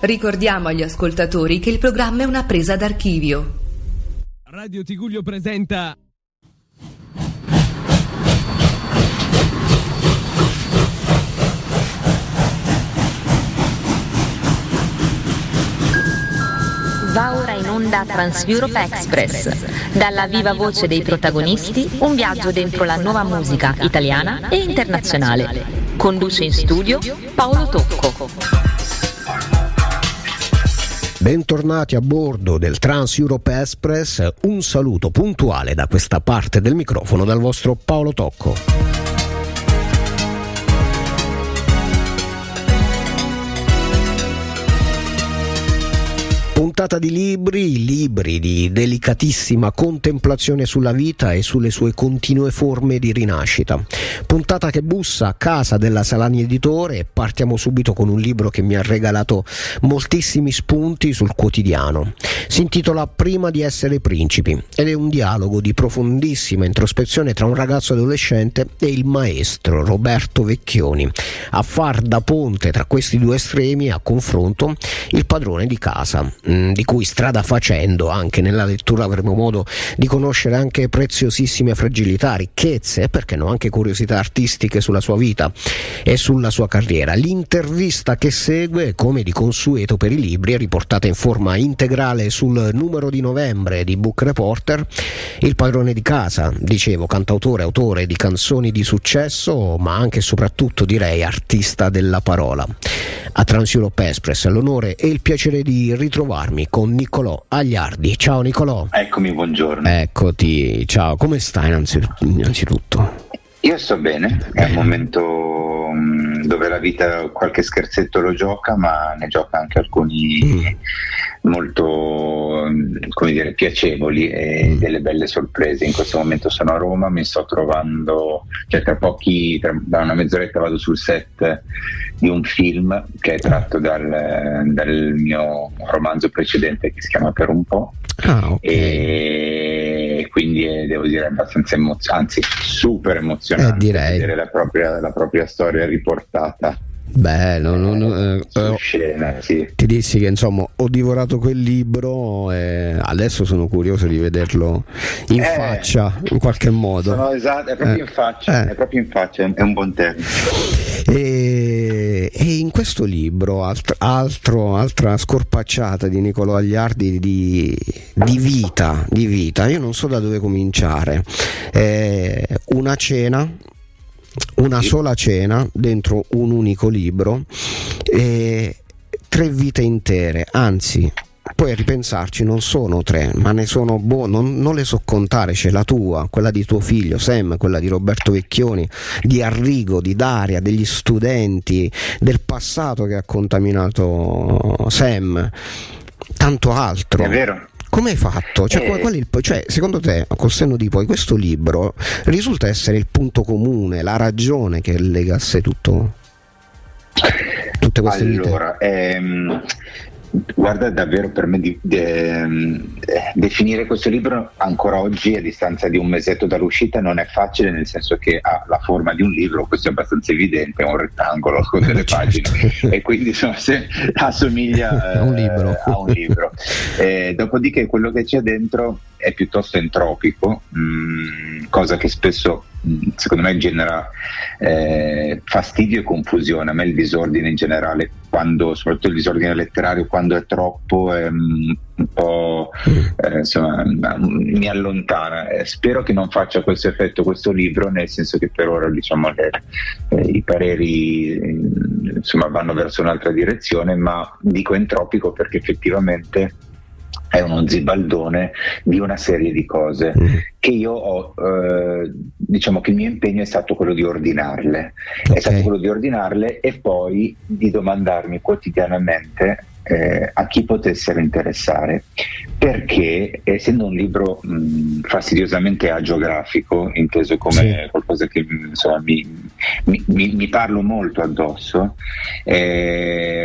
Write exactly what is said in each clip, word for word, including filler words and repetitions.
Ricordiamo agli ascoltatori che il programma è una presa d'archivio. Radio Tigullio presenta Va ora in onda Trans-Europe Express. Dalla viva voce dei protagonisti, un viaggio dentro la nuova musica italiana e internazionale. Conduce in studio Paolo Tocco. Bentornati a bordo del Trans-Europe Express. Un saluto puntuale da questa parte del microfono dal vostro Paolo Tocco. Puntata di libri, libri di delicatissima contemplazione sulla vita e sulle sue continue forme di rinascita. Puntata che bussa a casa della Salani Editore e partiamo subito con un libro che mi ha regalato moltissimi spunti sul quotidiano. Si intitola Prima di essere principi ed è un dialogo di profondissima introspezione tra un ragazzo adolescente e il maestro Roberto Vecchioni. A far da ponte tra questi due estremi, a confronto, il padrone di casa, di cui strada facendo anche nella lettura avremo modo di conoscere anche preziosissime fragilità, ricchezze e perché no anche curiosità artistiche sulla sua vita e sulla sua carriera. L'intervista che segue, come di consueto per i libri, è riportata in forma integrale sul numero di novembre di Book Reporter. Il padrone di casa, dicevo, cantautore, autore di canzoni di successo, ma anche e soprattutto direi artista della parola. A Trans-Europe Express l'onore e il piacere di ritrovarmi con Nicolò Agliardi. Ciao Nicolò. Eccomi, buongiorno. Eccoti, ciao, come stai innanzitutto? Io sto bene, è un momento mh, dove la vita qualche scherzetto lo gioca, ma ne gioca anche alcuni mm. molto, come dire, piacevoli e mm. delle belle sorprese. In questo momento sono a Roma, mi sto trovando, cioè tra pochi, tra, da una mezz'oretta vado sul set di un film che è tratto dal, dal mio romanzo precedente che si chiama Per un po'. Ah, okay. E quindi è, devo dire, abbastanza emozionante, anzi super emozionante, eh, direi. vedere la propria, la propria storia riportata. Bello, no, no, eh, su scena, sì. Ti dissi che insomma ho divorato quel libro e adesso sono curioso di vederlo in eh, faccia in qualche modo. Sono esatto, è proprio eh, in faccia, eh. è proprio in faccia, è un buon termine. E, e in questo libro alt, altro, altra scorpacciata di Nicolò Agliardi di, di vita, di vita. Io non so da dove cominciare. Eh, una cena. Una sola cena dentro un unico libro e tre vite intere, anzi poi a ripensarci non sono tre, ma ne sono boh, non, non le so contare. C'è la tua, quella di tuo figlio Sam, quella di Roberto Vecchioni, di Arrigo, di Daria, degli studenti, del passato che ha contaminato Sam, tanto altro. È vero. Come hai fatto? Cioè, eh, qual è il, cioè, secondo te, col senno di poi, questo libro risulta essere il punto comune, la ragione che legasse tutto, tutte queste vite? Allora, ehm, guarda, davvero per me di, de, definire questo libro ancora oggi, a distanza di un mesetto dall'uscita, non è facile, nel senso che ha la forma di un libro, questo è abbastanza evidente, è un rettangolo con delle certo. pagine e quindi insomma, se assomiglia a un libro, eh, a un libro. Eh, dopodiché quello che c'è dentro è piuttosto entropico, mh, cosa che spesso mh, secondo me genera eh, fastidio e confusione. A me il disordine in generale, quando, soprattutto il disordine letterario, quando è troppo è mh, un po' eh, insomma mi allontana. Eh, spero che non faccia questo effetto questo libro, nel senso che per ora diciamo le, eh, i pareri eh, insomma vanno verso un'altra direzione, ma dico entropico perché effettivamente è uno zibaldone di una serie di cose mm. che io ho, eh, diciamo che il mio impegno è stato quello di ordinarle, okay. è stato quello di ordinarle e poi di domandarmi quotidianamente eh, a chi potessero interessare, perché essendo un libro mh, fastidiosamente agiografico, inteso come sì. qualcosa che insomma mi, mi, mi, mi parlo molto addosso, eh,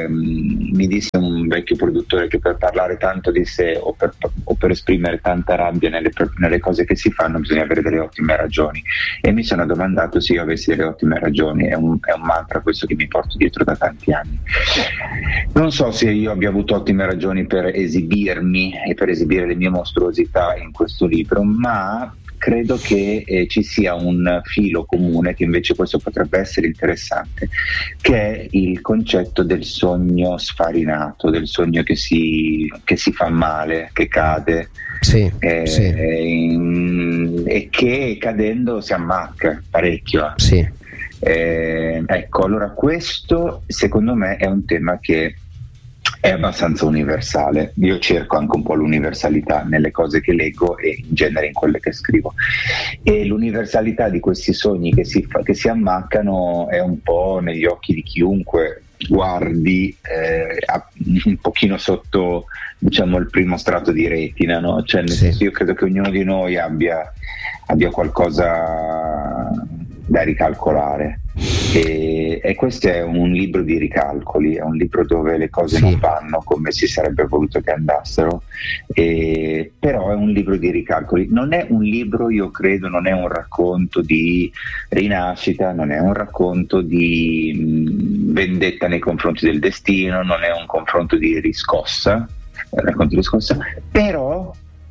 eh, mi disse un vecchio produttore che per parlare tanto di sé o per, o per esprimere tanta rabbia nelle, nelle cose che si fanno bisogna avere delle ottime ragioni, e mi sono domandato se io avessi delle ottime ragioni. È un, è un mantra questo che mi porto dietro da tanti anni. Non so se io abbia avuto ottime ragioni per esibirmi e per esibire le mie mostruosità in questo libro, ma credo che eh, ci sia un filo comune, che invece questo potrebbe essere interessante, che è il concetto del sogno sfarinato, del sogno che si, che si fa male, che cade, sì, eh, sì. In, e che cadendo si ammacca parecchio. Sì. Eh, ecco, allora questo secondo me è un tema che è abbastanza universale. Io cerco anche un po' l'universalità nelle cose che leggo e in genere in quelle che scrivo, e l'universalità di questi sogni che si, fa, che si ammaccano è un po' negli occhi di chiunque guardi eh, a, un pochino sotto, diciamo, il primo strato di retina, no? Cioè, nel sì. senso, io credo che ognuno di noi abbia, abbia qualcosa da ricalcolare, e, e questo è un libro di ricalcoli, è un libro dove le cose sì. non vanno come si sarebbe voluto che andassero, e, però è un libro di ricalcoli. Non è un libro, io credo, non è un racconto di rinascita, non è un racconto di mh, vendetta nei confronti del destino, non è un confronto di riscossa, è un racconto di riscossa, però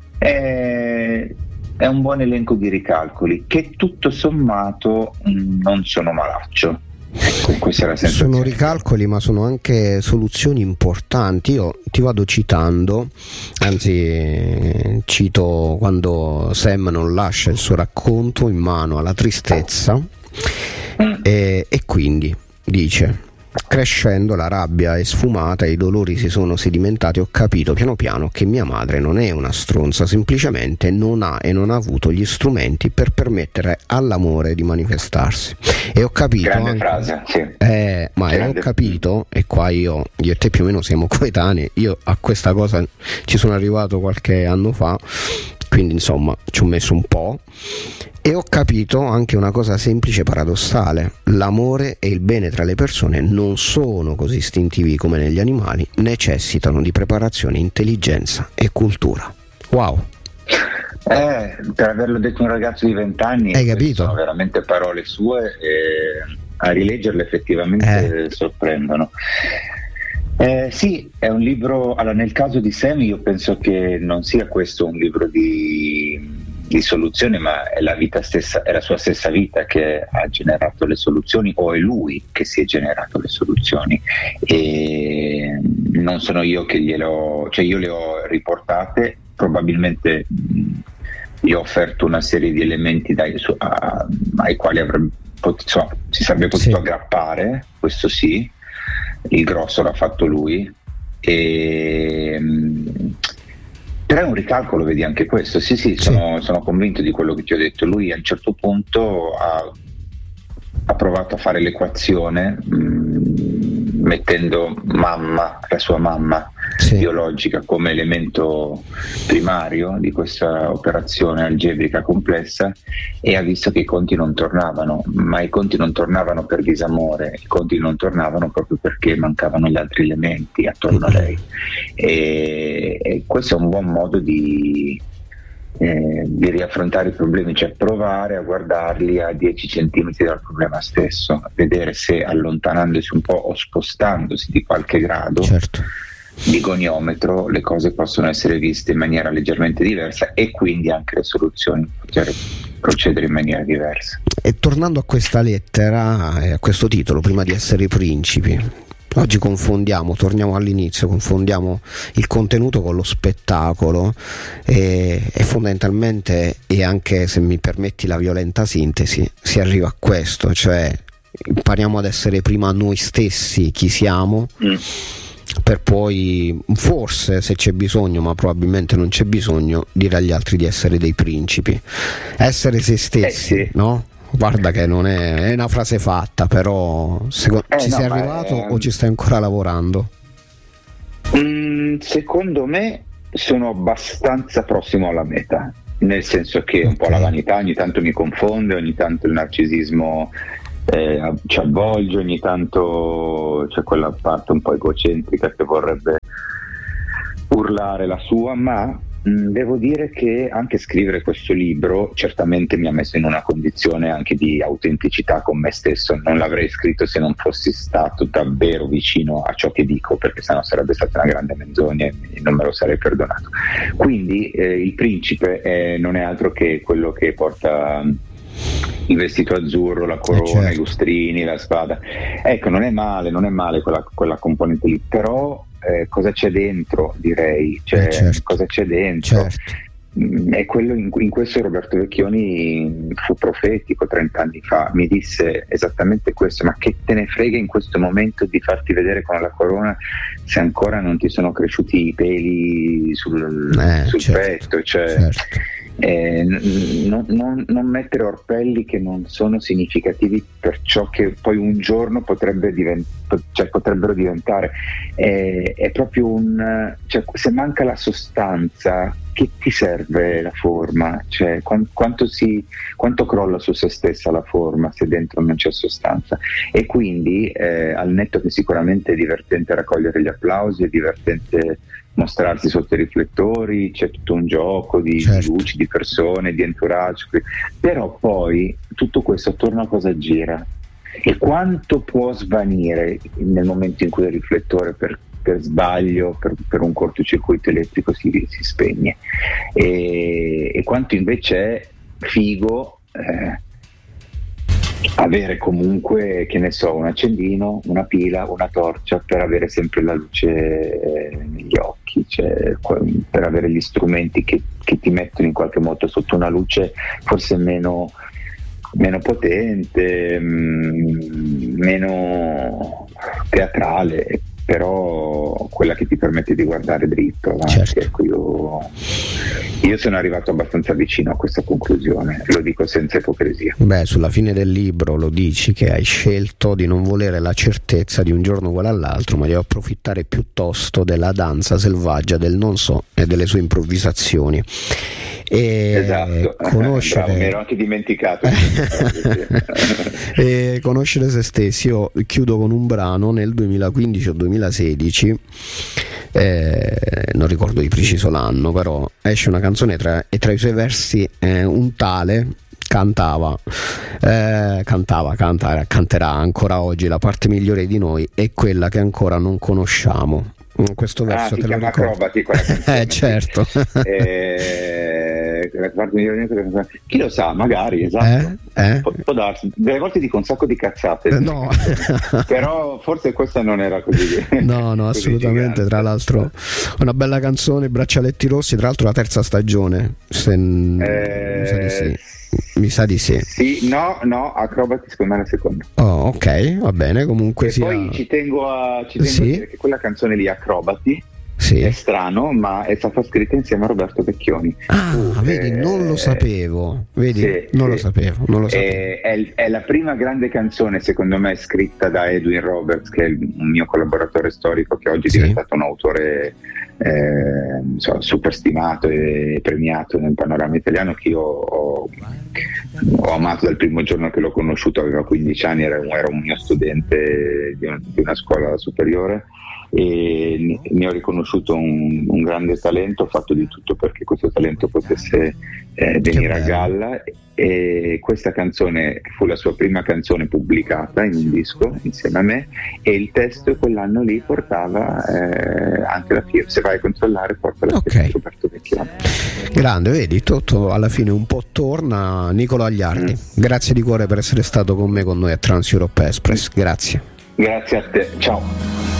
è è un buon elenco di ricalcoli che tutto sommato mh, non sono malaccio. Ecco, questa è la sensazione. Sono ricalcoli, ma sono anche soluzioni importanti. Io ti vado citando, anzi cito quando Sam non lascia il suo racconto in mano alla tristezza e, e quindi dice: crescendo la rabbia è sfumata e i dolori si sono sedimentati, ho capito piano piano che mia madre non è una stronza, semplicemente non ha e non ha avuto gli strumenti per permettere all'amore di manifestarsi. E ho capito grande anche, frase, sì. eh, ma grande. ho capito, e qua io, io e te più o meno siamo coetanei, io a questa cosa ci sono arrivato qualche anno fa, quindi insomma ci ho messo un po', e ho capito anche una cosa semplice e paradossale: l'amore e il bene tra le persone non sono così istintivi come negli animali, necessitano di preparazione, intelligenza e cultura. Wow. Eh, per averlo detto un ragazzo di vent'anni, hai capito? Sono veramente parole sue, e a rileggerle effettivamente eh. sorprendono. Eh, sì, è un libro. Allora, nel caso di Sam io penso che non sia questo un libro di, di soluzioni, ma è la vita stessa, è la sua stessa vita che ha generato le soluzioni, o è lui che si è generato le soluzioni, e non sono io che glielo, cioè io le ho riportate, probabilmente mh, gli ho offerto una serie di elementi dai, su, a, ai quali avrebbe pot- insomma, si sarebbe potuto sì. aggrappare, questo sì. Il grosso l'ha fatto lui, e però è un ricalcolo, vedi, anche questo. Sì, sì, sono, sì. sono convinto di quello che ti ho detto. Lui a un certo punto ha, ha provato a fare l'equazione mh, mettendo mamma, la sua mamma sì. biologica, come elemento primario di questa operazione algebrica complessa, e ha visto che i conti non tornavano, ma i conti non tornavano per disamore, i conti non tornavano proprio perché mancavano gli altri elementi attorno a lei, e, e questo è un buon modo di Eh, di riaffrontare i problemi, cioè provare a guardarli a dieci centimetri dal problema stesso, a vedere se allontanandosi un po' o spostandosi di qualche grado certo. di goniometro le cose possono essere viste in maniera leggermente diversa, e quindi anche le soluzioni poter procedere in maniera diversa. E tornando a questa lettera e a questo titolo, prima di essere principi, oggi confondiamo, torniamo all'inizio, confondiamo il contenuto con lo spettacolo, e, e fondamentalmente, e anche se mi permetti la violenta sintesi, si arriva a questo, cioè impariamo ad essere prima noi stessi chi siamo, mm. per poi forse, se c'è bisogno, ma probabilmente non c'è bisogno, dire agli altri di essere dei principi, essere se stessi, eh sì. no? Guarda che non è, è una frase fatta, però secondo, eh, ci no, sei arrivato è... o ci stai ancora lavorando? Mm, secondo me sono abbastanza prossimo alla meta, nel senso che okay. un po' la vanità ogni tanto mi confonde, ogni tanto il narcisismo eh, ci avvolge, ogni tanto c'è quella parte un po' egocentrica che vorrebbe urlare la sua, ma mh, devo dire che anche scrivere questo libro certamente mi ha messo in una condizione anche di autenticità con me stesso. Non l'avrei scritto se non fossi stato davvero vicino a ciò che dico, perché sennò sarebbe stata una grande menzogna e non me lo sarei perdonato. Quindi eh, il principe eh, non è altro che quello che porta il vestito azzurro, la corona, eh certo. i lustrini, la spada. Ecco, non è male, non è male quella, quella componente lì, però eh, cosa c'è dentro, direi, cioè, eh certo. cosa c'è dentro? Certo. Mm, è quello in, in questo Roberto Vecchioni fu profetico trent'anni fa, mi disse esattamente questo: ma che te ne frega in questo momento di farti vedere con la corona se ancora non ti sono cresciuti i peli sul, eh, sul certo. petto, cioè certo. Eh, non, non, non mettere orpelli che non sono significativi per ciò che poi un giorno potrebbe divent- cioè potrebbero diventare. Eh, è proprio un, cioè, se manca la sostanza, che ti serve la forma? Cioè, qu- quanto, si, quanto crolla su se stessa la forma se dentro non c'è sostanza? E quindi eh, al netto che sicuramente è divertente raccogliere gli applausi, è divertente mostrarsi sotto i riflettori, c'è tutto un gioco di, certo. di luci, di persone, di entourage, però poi tutto questo attorno a cosa gira e quanto può svanire nel momento in cui il riflettore per, per sbaglio, per, per un cortocircuito elettrico si, si spegne, e, e quanto invece è figo eh, avere comunque, che ne so, un accendino, una pila, una torcia per avere sempre la luce eh, negli occhi, cioè per avere gli strumenti che, che ti mettono in qualche modo sotto una luce forse meno, meno potente, mh, meno teatrale, però quella che ti permette di guardare dritto avanti. Certo. Ecco, io, io sono arrivato abbastanza vicino a questa conclusione, lo dico senza ipocrisia. Beh, sulla fine del libro lo dici che hai scelto di non volere la certezza di un giorno uguale all'altro, ma di approfittare piuttosto della danza selvaggia del non so e delle sue improvvisazioni. E esatto, conoscere... Bravo, mi ero anche dimenticato. E conoscere se stessi. Io chiudo con un brano nel duemilaquindici o duemilasedici, eh, non ricordo di preciso l'anno, però esce una canzone tra, e tra i suoi versi eh, un tale cantava eh, cantava, canta, canterà ancora oggi: la parte migliore di noi è quella che ancora non conosciamo. Questo verso ah, te si lo chiama ricordo. Acrobati quella canzone. Eh certo. eh, la parte migliore di noi, chi lo sa, magari, esatto. Eh? Eh? Pu- può darsi. Delle volte dico un sacco di cazzate, Eh, no. però forse questa non era così. No, no, così assolutamente. gigante. Tra l'altro, una bella canzone, Braccialetti Rossi. Tra l'altro, la terza stagione. Se... Eh, mi sa di sì. Mi sa di sì. Sì, no, no, Acrobati secondo me è la seconda. Oh, ok, va bene. Comunque e sia... poi ci tengo a, ci tengo Sì. a dire che quella canzone lì, Acrobati, Sì. è strano, ma è stata scritta insieme a Roberto Vecchioni. Ah, Uh, vedi, eh, non lo sapevo. Vedi, sì, non sì. lo sapevo. Non lo sapevo. È, è, è la prima grande canzone, secondo me, scritta da Edwin Roberts, che è il, un mio collaboratore storico, che oggi è Sì. diventato un autore eh, so, super stimato e premiato nel panorama italiano, che io ho, ho amato dal primo giorno che l'ho conosciuto. Aveva quindici anni, era, era un mio studente di una, di una scuola superiore, e ne ho riconosciuto un, un grande talento. Ho fatto di tutto perché questo talento potesse eh, venire a galla, e questa canzone fu la sua prima canzone pubblicata in un disco insieme a me, e il testo quell'anno lì portava eh, anche la firma. Se vai a controllare, porta la firma Ok. di Roberto Vecchioni. Grande, vedi, tutto alla fine un po' torna. Nicolò Agliardi, Mm. grazie di cuore per essere stato con me, con noi a Trans Europe Express. Grazie. Grazie a te, ciao.